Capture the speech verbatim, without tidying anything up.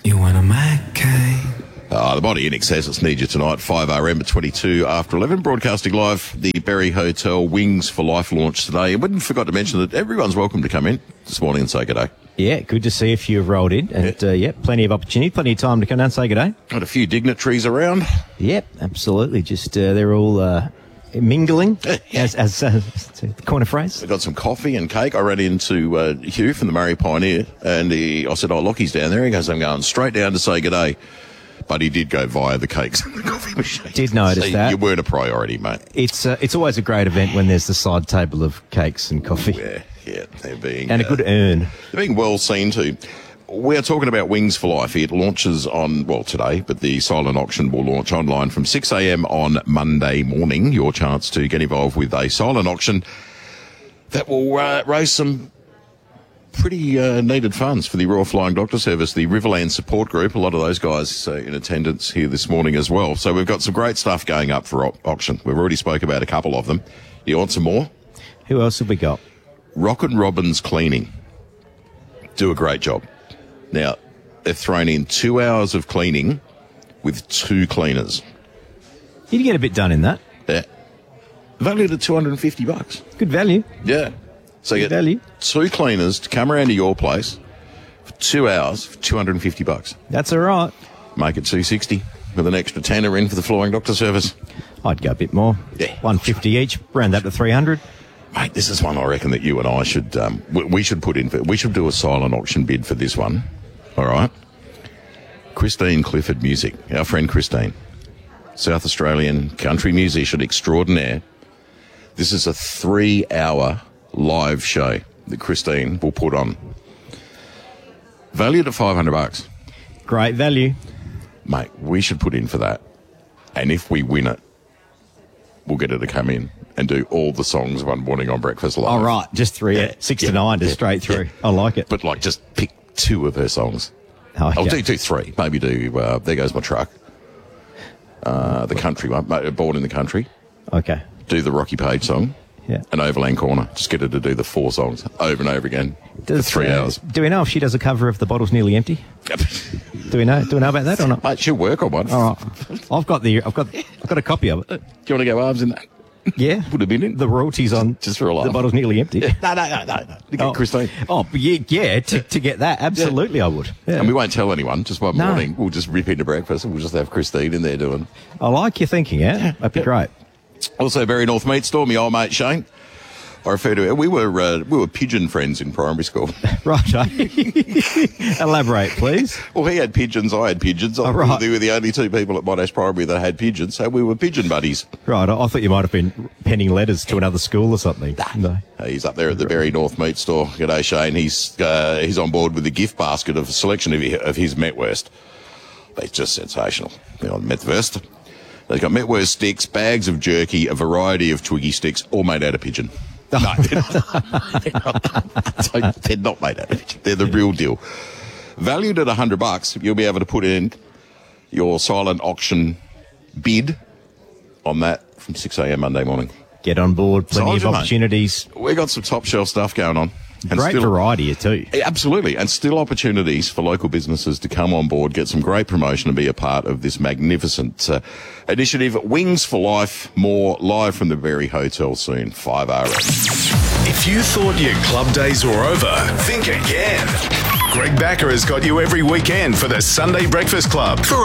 You want a McCain? Uh, the Body in Excess Need You Tonight, five R M at twenty-two after eleven, broadcasting live the Berry Hotel Wings for Life launch today. And we forgot to mention that everyone's welcome to come in this morning and say good day. Yeah, good to see a few have rolled in. And, yeah, uh, yeah plenty of opportunity, plenty of time to come down and say good day. Got a few dignitaries around. Yep, absolutely. Just, uh, they're all uh, mingling, yeah, yeah. as, as uh, the corner phrase. We got some coffee and cake. I ran into uh, Hugh from the Murray Pioneer, and he, I said, oh, Lockie's down there. He goes, I'm going straight down to say good day. But he did go via the cakes and the coffee machine. Did notice so that. You weren't a priority, mate. It's uh, it's always a great event when there's the side table of cakes and coffee. Yeah, yeah, they're being... And a good uh, earn. They're being well seen to. We're talking about Wings for Life. It launches on, well, today, but the silent auction will launch online from six a m on Monday morning. Your chance to get involved with a silent auction that will uh, raise some pretty uh, needed funds for the Royal Flying Doctor Service, the Riverland Support Group. A lot of those guys uh, in attendance here this morning as well. So we've got some great stuff going up for au- auction. We've already spoke about a couple of them. You want some more? Who else have we got? Rock and Robbins Cleaning do a great job. Now, they've thrown in two hours of cleaning with two cleaners. You can get a bit done in that. Yeah. Valued at two hundred fifty bucks. Good value. Yeah. So you Good get value. two cleaners to come around to your place for two hours for two hundred fifty bucks. That's all right. Make it two sixty with an extra tenner in for the Flying Doctor Service. I'd go a bit more. Yeah. one fifty each, round that to three hundred. Mate, this is one I reckon that you and I should, um, we, we should put in for, we should do a silent auction bid for this one. All right. Christine Clifford Music, our friend Christine, South Australian country musician extraordinaire. This is a three hour live show that Christine will put on. Valued at five hundred bucks. Great value. Mate, we should put in for that. And if we win it, we'll get her to come in and do all the songs one morning on Breakfast Live. All right, just three, Yeah. six Yeah. to nine, just Yeah. straight through. Yeah. I like it. But like, just pick two of her songs. Oh, I'll yeah. do, do three. Maybe do uh, There Goes My Truck. Uh, the country one, Born in the Country. Okay. Do the Rocky Page song. Yeah. And Overland Corner. Just get her to do the four songs over and over again Does, for three uh, hours. Do we know if she does a cover of The Bottle's Nearly Empty? Do we know? Do we know about that or not? Mate, she'll work on one. All right. I've got the. I've got. I've got a copy of it. Do you want to go arms in that? Yeah. Put a bit in. The royalties on Just for a laugh. The Bottle's Nearly Empty. No, no, no, no. no. Get Oh. Christine. Oh, but yeah, yeah. To, to get that, absolutely, I would. Yeah. And we won't tell anyone. Just one No. morning, we'll just rip into breakfast and we'll just have Christine in there doing. I like your thinking. Yeah, that'd be Yeah. great. Also, Berry North Meat Store, my old mate Shane. I refer to it. We were uh, we were pigeon friends in primary school. Right. Elaborate, please. Well, he had pigeons, I had pigeons. I Oh, right. We were the only two people at Monash Primary that had pigeons, so we were pigeon buddies. Right. I, I thought you might have been penning letters to another school or something. No. Uh, he's up there at the Berry North Meat Store. G'day, Shane. He's uh, he's on board with the gift basket of a selection of, hi- of his Metwurst. It's just sensational. You know, Metwurst. They've got Metwurst sticks, bags of jerky, a variety of Twiggy sticks, all made out of pigeon. No, they're not, they're not, they're not made out of pigeon. They're the real deal. Valued at one hundred bucks, you'll be able to put in your silent auction bid on that from six a m Monday morning. Get on board. Plenty Told of you, mate. opportunities. We got some top shelf stuff going on. And Great still- variety too. Absolutely. And still opportunities for local businesses to come on board, get some great promotion and be a part of this magnificent uh, initiative. Wings for Life, more live from the Berry Hotel soon, five R M. If you thought your club days were over, think again. Greg Backer has got you every weekend for the Sunday Breakfast Club. For